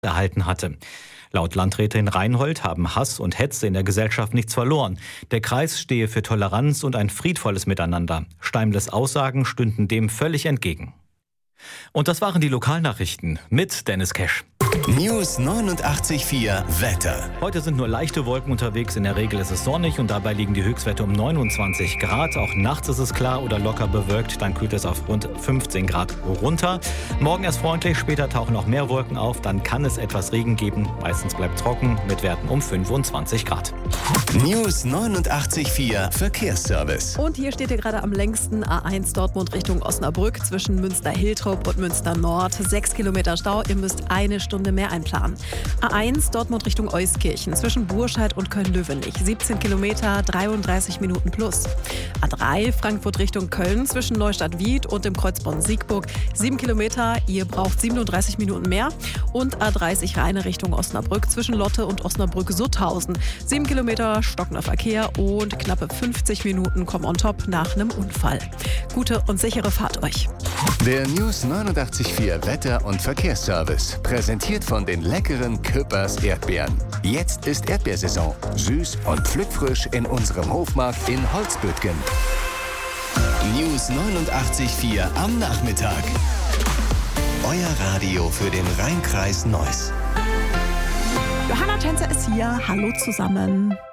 erhalten hatte. Laut Landrätin Reinhold haben Hass und Hetze in der Gesellschaft nichts verloren. Der Kreis stehe für Toleranz und ein friedvolles Miteinander. Steimles Aussagen stünden dem völlig entgegen. Und das waren die Lokalnachrichten mit Dennis Kesch. News 89.4 Wetter. Heute sind nur leichte Wolken unterwegs. In der Regel ist es sonnig und dabei liegen die Höchstwerte um 29 Grad. Auch nachts ist es klar oder locker bewölkt. Dann kühlt es auf rund 15 Grad runter. Morgen erst freundlich, später tauchen auch mehr Wolken auf. Dann kann es etwas Regen geben. Meistens bleibt trocken mit Werten um 25 Grad. News 89.4 Verkehrsservice. Und hier steht ihr gerade am längsten A1 Dortmund Richtung Osnabrück zwischen Münster-Hiltrop und Münster-Nord. 6 Kilometer Stau. Ihr müsst eine Stunde mehr einplanen. A1 Dortmund Richtung Euskirchen zwischen Burscheid und Köln-Löwenich. 17 Kilometer, 33 Minuten plus. A3 Frankfurt Richtung Köln zwischen Neustadt-Wied und dem Kreuzbahn Siegburg. 7 Kilometer, ihr braucht 37 Minuten mehr. Und A30 Rheine Richtung Osnabrück zwischen Lotte und Osnabrück-Sutthausen. 7 Kilometer, stockender Verkehr und knappe 50 Minuten kommen on top nach einem Unfall. Gute und sichere Fahrt euch. Der News 89.4 Wetter- und Verkehrsservice. Präsentiert von den leckeren Küppers Erdbeeren. Jetzt ist Erdbeersaison. Süß und pflückfrisch in unserem Hofmarkt in Holzbüttgen. News 89.4 am Nachmittag. Euer Radio für den Rheinkreis Neuss. Johanna Tänzer ist hier. Hallo zusammen.